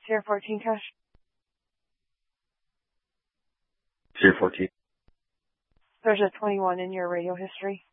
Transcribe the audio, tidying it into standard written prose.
Sierra 14 cash. Sierra 14. There's a 21 in your radio history.